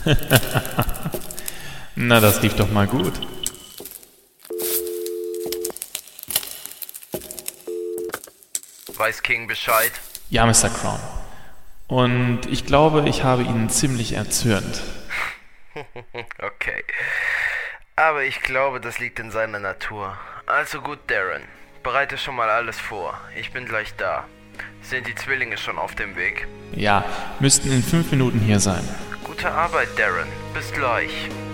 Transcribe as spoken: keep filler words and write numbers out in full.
Na, das lief doch mal gut. Weiß King Bescheid? Ja, Mister Crown. Und ich glaube, ich habe ihn ziemlich erzürnt. Okay. Aber ich glaube, das liegt in seiner Natur. Also gut, Darren. Bereite schon mal alles vor. Ich bin gleich da. Sind die Zwillinge schon auf dem Weg? Ja, müssten in fünf Minuten hier sein. Gute Arbeit, Darren. Bis gleich.